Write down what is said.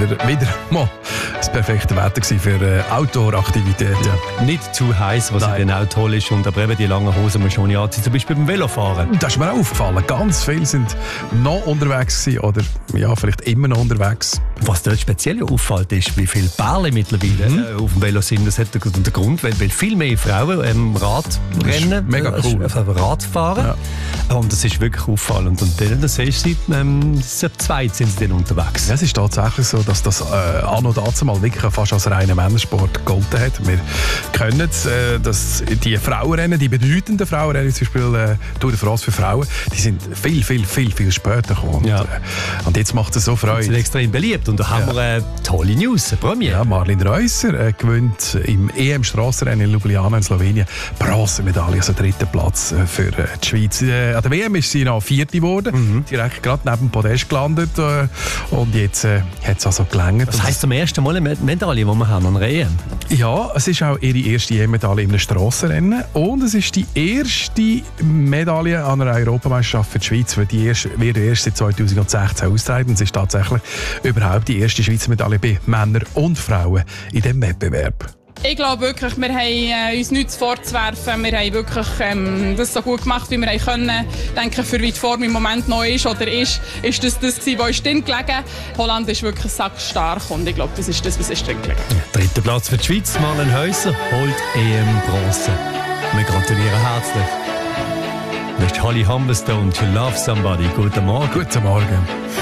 wieder mal das perfekte Wetter gewesen für Outdoor-Aktivitäten. Ja. Nicht zu heiß, was dann auch toll ist. Und aber eben die langen Hosen muss schon nicht anziehen, zum Beispiel beim Velofahren. Das ist mir auch aufgefallen. Ganz viele sind noch unterwegs gewesen, oder ja, vielleicht immer noch unterwegs. Was dort speziell auffällt, ist, wie viele Bärle mittlerweile auf dem Velo sind. Das hat den Grund, weil viel mehr Frauen Radrennen, mega cool. Radfahren. Ja. Und das ist wirklich auffallend. Und dann siehst du, seit zweit sind sie dann unterwegs. Ja, es ist tatsächlich so, dass das anno dazumal wirklich fast als reiner Männersport gegolten hat. Wir können es, dass die Frauenrennen, die bedeutenden Frauenrennen, zum Beispiel Tour de France für Frauen, die sind viel später gekommen. Ja. Und jetzt macht es so Freude. Sie sind extrem beliebt. Und da haben wir tolle News, eine Premiere. Ja, Marlin Reusser gewinnt im EM-Strassenrennen in Ljubljana in Slowenien Bronzemedaille, also dritten Platz für die Schweiz. An der WM ist sie noch Vierte geworden, direkt gerade neben dem Podest gelandet und jetzt hat es also gelangt. Das heisst zum ersten Mal eine Medaille, die wir haben an der EM? Ja, es ist auch ihre erste EM-Medaille in einem Strassenrennen und es ist die erste Medaille an einer Europameisterschaft für die Schweiz, weil die wird erst seit 2016 austragen. Es ist tatsächlich überhaupt die erste Schweizer Medaille bei Männern und Frauen in diesem Wettbewerb. Ich glaube wirklich, wir haben uns nichts vorzuwerfen. Wir haben wirklich das so gut gemacht, wie wir können. Ich denke, für wie die Form im Moment noch ist oder ist das gewesen, was ist drin gelegen. Holland ist wirklich sackstark und ich glaube, das ist das, was ist drin gelegen. Dritter Platz für die Schweiz. Marlin Reusser holt EM-Bronze. Wir gratulieren herzlich. Das ist Holly Humberstone, You Love Somebody. Guten Morgen. Guten Morgen.